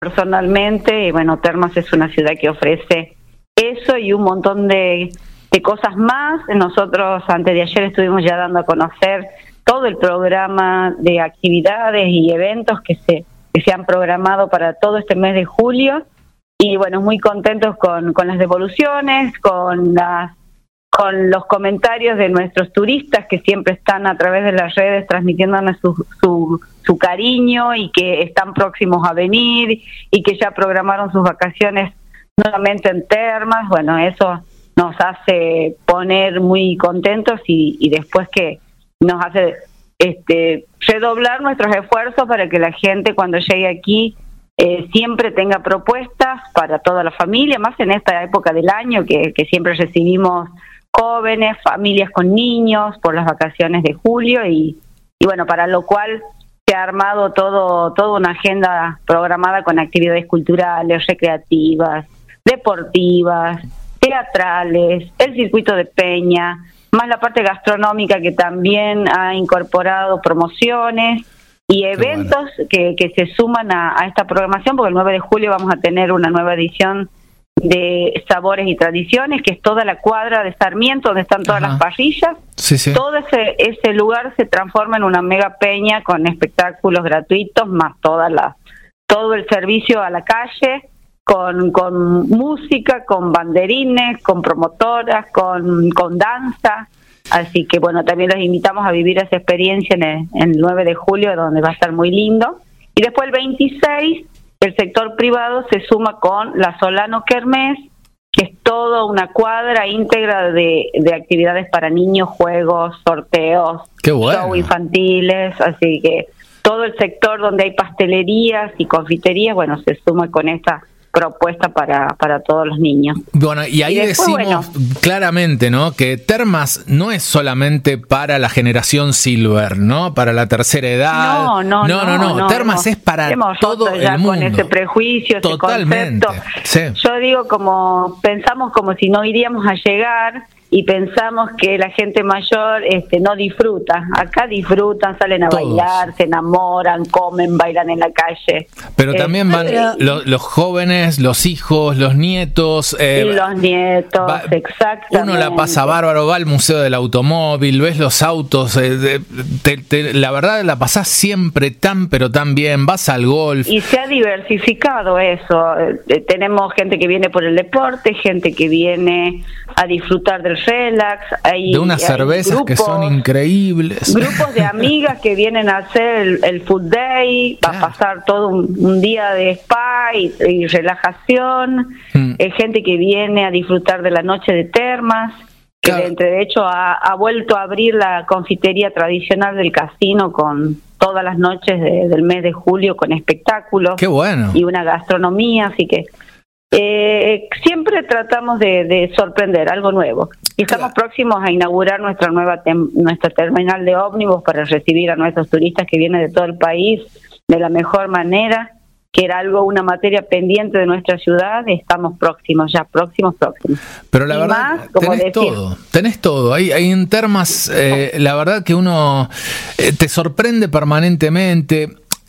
personalmente, y bueno, Termas es una ciudad que ofrece eso y un montón de cosas más. Nosotros antes de ayer estuvimos ya dando a conocer todo el programa de actividades y eventos que se han programado para todo este mes de julio, y bueno, muy contentos con las devoluciones, con los comentarios de nuestros turistas que siempre están a través de las redes transmitiéndonos su cariño y que están próximos a venir y que ya programaron sus vacaciones nuevamente en Termas. Bueno, eso nos hace poner muy contentos y después que nos hace redoblar nuestros esfuerzos para que la gente cuando llegue aquí siempre tenga propuestas para toda la familia, más en esta época del año que siempre recibimos jóvenes, familias con niños por las vacaciones de julio y bueno, para lo cual se ha armado toda una agenda programada con actividades culturales, recreativas, deportivas, teatrales, el circuito de Peña, más la parte gastronómica que también ha incorporado promociones y eventos que se suman a esta programación, porque el 9 de julio vamos a tener una nueva edición de Sabores y Tradiciones, que es toda la cuadra de Sarmiento, donde están todas las parrillas. Sí. Todo ese lugar se transforma en una mega peña con espectáculos gratuitos, más todo el servicio a la calle, con música, con banderines, con promotoras, con danza. Así que bueno, también los invitamos a vivir esa experiencia en el 9 de julio, donde va a estar muy lindo. Y después el 26, el sector privado se suma con la Solano Kermés, que es toda una cuadra íntegra de actividades para niños, juegos, sorteos, shows infantiles. Así que todo el sector donde hay pastelerías y confiterías, bueno, se suma con esta propuesta para todos los niños. Bueno, y ahí decimos claramente, ¿no?, que Termas no es solamente para la generación Silver, ¿no?, para la tercera edad. No. Termas es para todo el mundo. Con ese prejuicio, totalmente, ese concepto. Sí. Yo digo, pensamos como si no iríamos a llegar y pensamos que la gente mayor no disfruta. Acá disfrutan, salen a bailar, se enamoran, comen, bailan en la calle. Pero también van los jóvenes, los hijos, los nietos. Los nietos, exactamente. Uno la pasa bárbaro, va al Museo del Automóvil, ves los autos, la verdad la pasás siempre pero tan bien, vas al golf. Y se ha diversificado eso. Tenemos gente que viene por el deporte, gente que viene a disfrutar del relax, de unas cervezas que son increíbles, grupos de amigas que vienen a hacer el food day, a pasar todo un día de spa y relajación, gente que viene a disfrutar de la noche de Termas, que de hecho ha vuelto a abrir la confitería tradicional del casino con todas las noches del mes de julio con espectáculos. Qué bueno. Y una gastronomía, así que siempre tratamos de sorprender algo nuevo y estamos próximos a inaugurar nuestra terminal de ómnibus para recibir a nuestros turistas que vienen de todo el país de la mejor manera, que era una materia pendiente de nuestra ciudad. Estamos próximos. Pero la verdad, tenés todo. Ahí en Termas, la verdad que uno te sorprende permanentemente.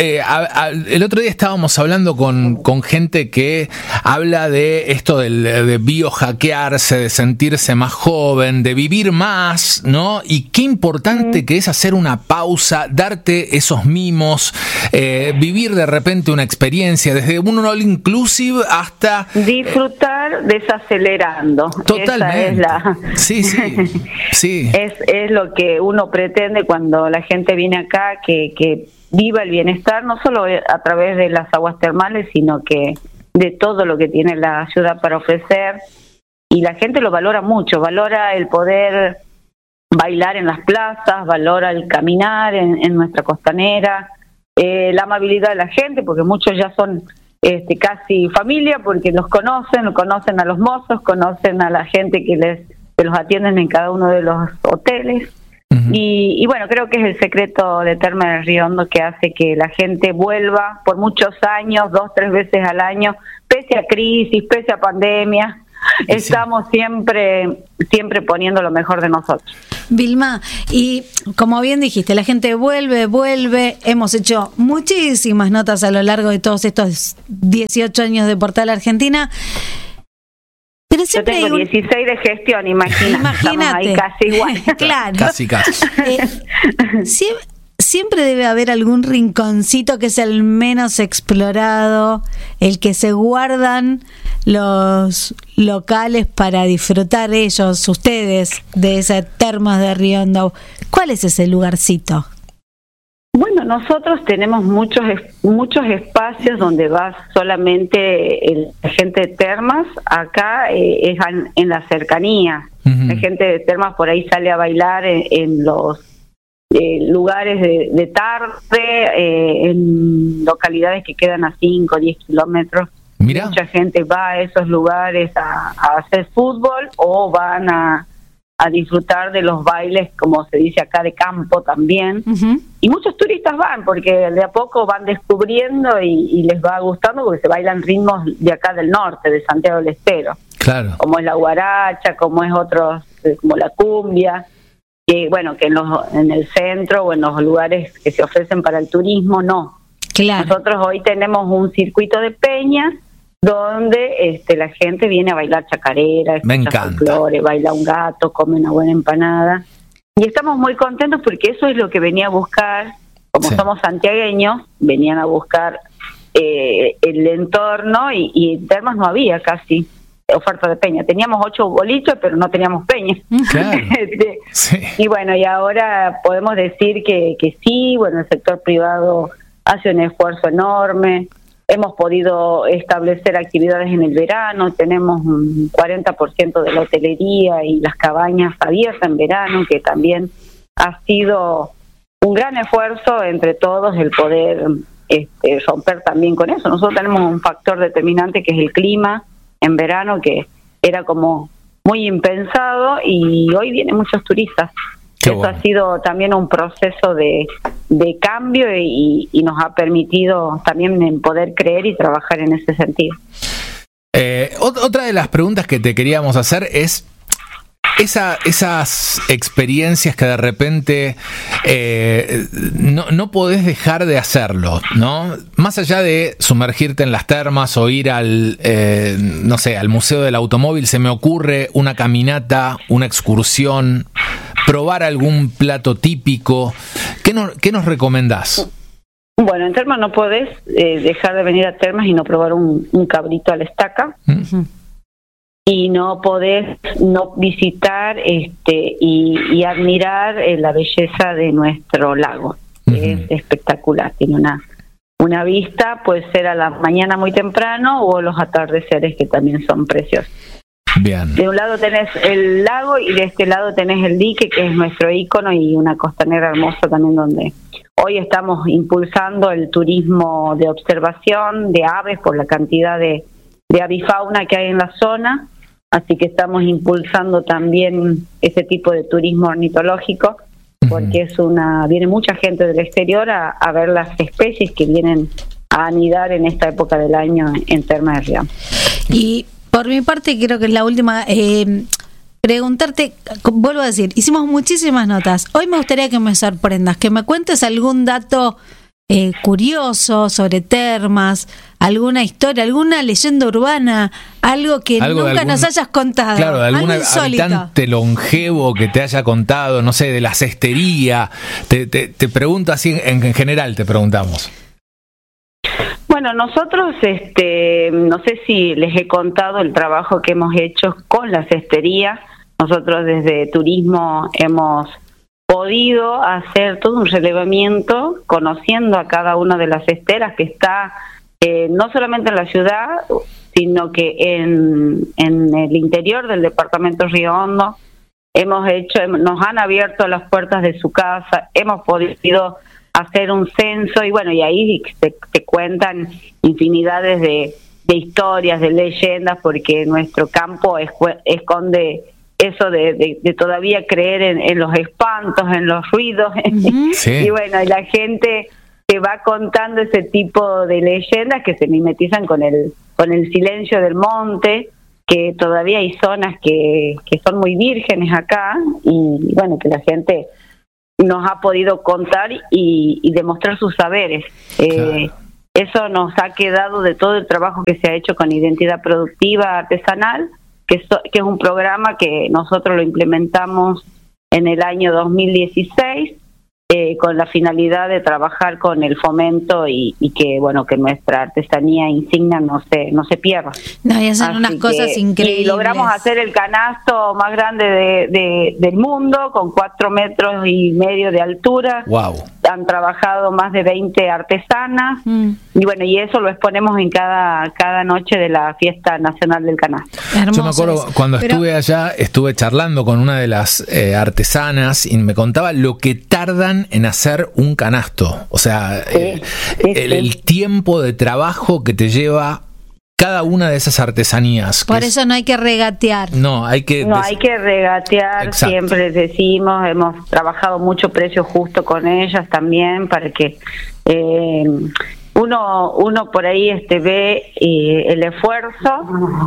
El otro día estábamos hablando con gente que habla de esto de biohackearse, de sentirse más joven, de vivir más, ¿no? Y qué importante que es hacer una pausa, darte esos mimos, vivir de repente una experiencia, desde un all inclusive hasta disfrutar desacelerando. Totalmente. Sí. Es lo que uno pretende cuando la gente viene acá, que viva el bienestar, no solo a través de las aguas termales, sino que de todo lo que tiene la ciudad para ofrecer. Y la gente lo valora mucho, valora el poder bailar en las plazas, valora el caminar en nuestra costanera, la amabilidad de la gente, porque muchos ya son casi familia, porque conocen a los mozos, conocen a la gente que los atienden en cada uno de los hoteles. Y bueno, creo que es el secreto de Termas de Río Hondo que hace que la gente vuelva por muchos años, 2-3 veces al año, pese a crisis, pese a pandemia, estamos siempre poniendo lo mejor de nosotros. Vilma, y como bien dijiste, la gente vuelve, hemos hecho muchísimas notas a lo largo de todos estos 18 años de Portal Argentina. Pero siempre yo tengo 16 de gestión, imagínate. Estamos ahí casi igual. Claro. Casi. Siempre debe haber algún rinconcito que es el menos explorado, el que se guardan los locales para disfrutar ellos, ustedes, de esas termas de Río Hondo. ¿Cuál es ese lugarcito? Bueno, nosotros tenemos muchos espacios donde va solamente la gente de termas. Acá es en la cercanía. Uh-huh. La gente de termas por ahí sale a bailar en los lugares de tarde, en localidades que quedan a 5 o 10 kilómetros. Mirá. Mucha gente va a esos lugares a hacer fútbol o van a disfrutar de los bailes, como se dice acá, de campo también. Uh-huh. Y muchos turistas van porque de a poco van descubriendo y les va gustando porque se bailan ritmos de acá del norte, de Santiago del Estero. Claro. Como es la guaracha, como es otros, como la cumbia. Que bueno, que en el centro o en los lugares que se ofrecen para el turismo, no. Claro. Nosotros hoy tenemos un circuito de peñas donde la gente viene a bailar chacarera, escucha folclore, baila un gato, come una buena empanada. Y estamos muy contentos porque eso es lo que venía a buscar, como somos santiagueños, venían a buscar el entorno y en Termas no había casi oferta de peña. Teníamos 8 boliches, pero no teníamos peña. Claro. Sí. Y bueno, y ahora podemos decir que sí, bueno, el sector privado hace un esfuerzo enorme. Hemos podido establecer actividades en el verano, tenemos un 40% de la hotelería y las cabañas abiertas en verano, que también ha sido un gran esfuerzo entre todos el poder romper también con eso. Nosotros tenemos un factor determinante que es el clima en verano, que era como muy impensado y hoy vienen muchos turistas. Qué bueno. Ha sido también un proceso de cambio y nos ha permitido también poder creer y trabajar en ese sentido. Otra de las preguntas que te queríamos hacer es esas experiencias que de repente no podés dejar de hacerlo, ¿no? Más allá de sumergirte en las termas o ir al Museo del Automóvil, se me ocurre una caminata, una excursión, probar algún plato típico. ¿Qué nos recomendás? Bueno, en Termas no podés dejar de venir a Termas y no probar un cabrito a la estaca. Uh-huh. Y no podés no visitar y admirar la belleza de nuestro lago. Uh-huh. Es espectacular, tiene una vista, puede ser a la mañana muy temprano o los atardeceres que también son preciosos. Bien. De un lado tenés el lago y de este lado tenés el dique, que es nuestro ícono, y una costanera hermosa también, donde hoy estamos impulsando el turismo de observación de aves por la cantidad de avifauna que hay en la zona, así que estamos impulsando también ese tipo de turismo ornitológico, porque viene mucha gente del exterior a ver las especies que vienen a anidar en esta época del año en Termas de Río. Y por mi parte, creo que es la última, preguntarte, vuelvo a decir, hicimos muchísimas notas. Hoy me gustaría que me sorprendas, que me cuentes algún dato curioso sobre Termas, alguna historia, alguna leyenda urbana, algo que nunca nos hayas contado. Claro, de algún habitante longevo que te haya contado, no sé, de la cestería. Te pregunto así, en general te preguntamos. Bueno, nosotros, no sé si les he contado el trabajo que hemos hecho con la cestería. Nosotros desde turismo hemos podido hacer todo un relevamiento conociendo a cada una de las cesteras que está no solamente en la ciudad, sino que en el interior del departamento Río Hondo. Nos han abierto las puertas de su casa, hemos podido hacer un censo y bueno, y ahí te cuentan infinidades de historias, de leyendas, porque nuestro campo esconde eso de todavía creer en los espantos, en los ruidos. Uh-huh. Sí. Y bueno, y la gente te va contando ese tipo de leyendas que se mimetizan con el silencio del monte, que todavía hay zonas que son muy vírgenes acá, y bueno, que la gente nos ha podido contar y demostrar sus saberes. Claro. Eso nos ha quedado de todo el trabajo que se ha hecho con Identidad Productiva Artesanal, que es un programa que nosotros lo implementamos en el año 2016, con la finalidad de trabajar con el fomento y que bueno, que nuestra artesanía insignia no se pierda. No, y hacen unas cosas increíbles. Y logramos hacer el canasto más grande del mundo, con 4,5 metros de altura. Wow. Han trabajado más de 20 artesanas, y bueno, y eso lo exponemos en cada noche de la Fiesta Nacional del Canasto. Hermoso. Yo me acuerdo cuando estuve allá, estuve charlando con una de las artesanas y me contaba lo que tardan en hacer un canasto. O sea, el tiempo de trabajo que te lleva cada una de esas artesanías. Por eso no hay que regatear. No hay que regatear. Exacto. Siempre decimos, hemos trabajado mucho precio justo con ellas también, para que uno por ahí ve el esfuerzo,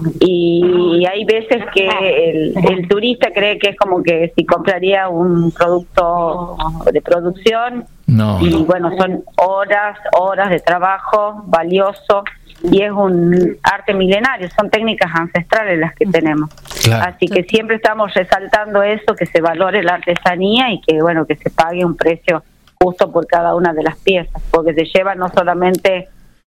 y hay veces que el turista cree que es como que si compraría un producto de producción. No. Y bueno, son horas de trabajo valioso, y es un arte milenario, son técnicas ancestrales las que tenemos. Claro. Así que siempre estamos resaltando eso, que se valore la artesanía y que bueno, que se pague un precio justo por cada una de las piezas, porque se lleva no solamente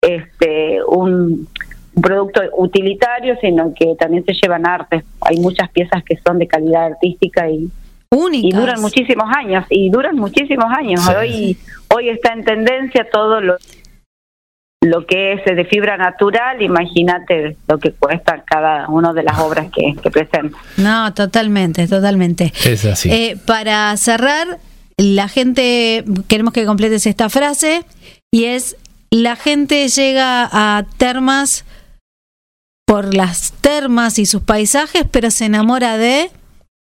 un producto utilitario, sino que también se llevan arte. Hay muchas piezas que son de calidad artística y únicas, y duran muchísimos años. Sí. Hoy está en tendencia todo lo que es de fibra natural. Imagínate lo que cuesta cada una de las obras que presenta. No, totalmente. Es así. Para cerrar, la gente, queremos que completes esta frase, y es: la gente llega a Termas por las termas y sus paisajes, pero se enamora de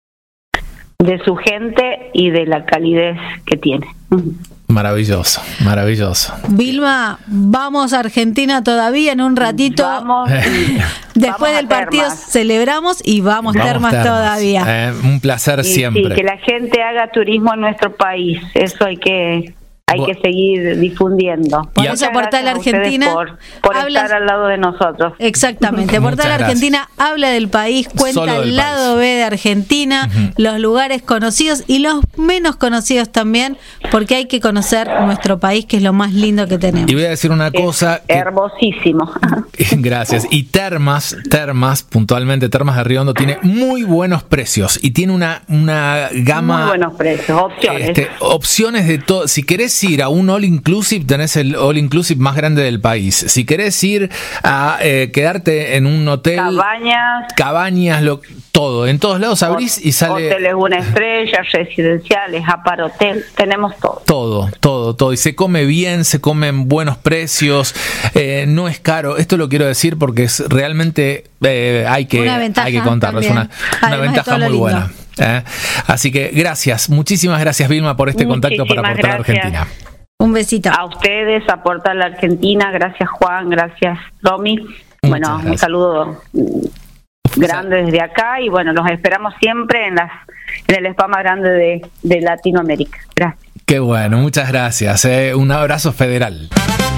su gente y de la calidez que tiene. Maravilloso. Vilma, vamos a Argentina todavía en un ratito. Vamos. Después del partido celebramos y vamos Termas todavía. Un placer siempre. Sí, que la gente haga turismo en nuestro país. Eso hay que seguir difundiendo. Por eso Portal Argentina por estar al lado de nosotros. Exactamente. Portal Argentina habla del país, cuenta el lado B de Argentina, los lugares conocidos y los menos conocidos también, porque hay que conocer nuestro país, que es lo más lindo que tenemos. Y voy a decir una cosa. Hermosísimo. Gracias. Y Termas, puntualmente Termas de Riondo, tiene muy buenos precios y tiene una gama. Muy buenos precios, opciones de todo. Si querés ir a un all inclusive, tenés el all inclusive más grande del país. Si querés ir a quedarte en un hotel, cabañas, todo, en todos lados abrís y sale. Hoteles 1 estrella, residenciales, apart-hotel, tenemos todo. Todo. Y se come bien, se comen buenos precios, no es caro. Esto lo quiero decir porque es realmente hay que contarlo. Es una ventaja muy buena. Así que muchísimas gracias, Vilma, por este contacto para Portal Argentina. Un besito. A ustedes, a Portal Argentina, gracias Juan, gracias Romy. Bueno, un saludo grande desde acá, y bueno, los esperamos siempre en el spa más grande de Latinoamérica. Gracias. Qué bueno, muchas gracias. Un abrazo federal.